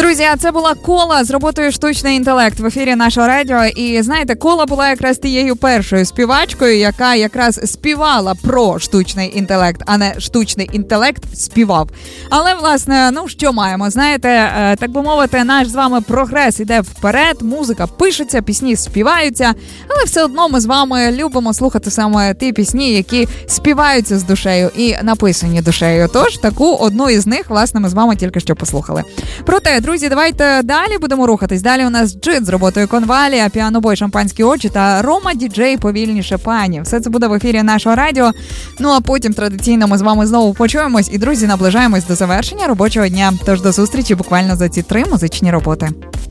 Друзі, це була Кола з роботою «Штучний інтелект» в ефірі нашого радіо. І знаєте, Кола була якраз тією першою співачкою, яка якраз співала про штучний інтелект, а не штучний інтелект співав. Але, власне, що маємо? Знаєте, так би мовити, наш з вами прогрес іде вперед, музика пишеться, пісні співаються, але все одно ми з вами любимо слухати саме ті пісні, які співаються з душею і написані душею. Тож, таку одну із них, власне, ми з вами тільки що послухали. Проте, друзі, давайте далі будемо рухатись. Далі у нас Джит з роботою «Конвалія», «Піанобой», «Шампанські очі» та «Рома Діджей, повільніше пані». Все це буде в ефірі нашого радіо. Ну а потім традиційно ми з вами знову почуємось. І, друзі, наближаємось до завершення робочого дня. Тож до зустрічі буквально за ці 3 музичні роботи.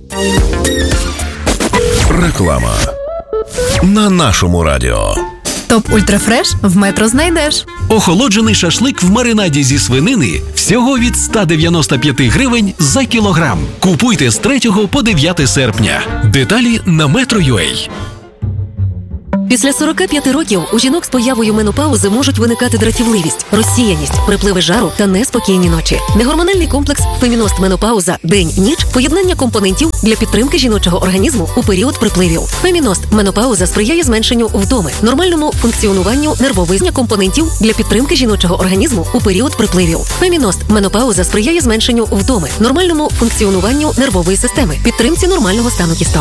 Реклама на нашому радіо. Топ Ультрафреш в Метро знайдеш. Охолоджений шашлик в маринаді зі свинини всього від 195 гривень за кілограм. Купуйте з 3 по 9 серпня. Деталі на Metro.ua. Після 45 років у жінок з появою менопаузи можуть виникати дратівливість, розсіяність, припливи жару та неспокійні ночі. Негормональний комплекс «Феміност Менопауза. День-ніч» – поєднання компонентів для підтримки жіночого організму у період припливів. «Феміност Менопауза» сприяє зменшенню вдоми, нормальному функціонуванню нервової компонентів для підтримки жіночого організму у період припливів. «Феміност Менопауза» сприяє зменшенню вдоми, нормальному функціонуванню нервової системи, підтримці нормального стану кісток.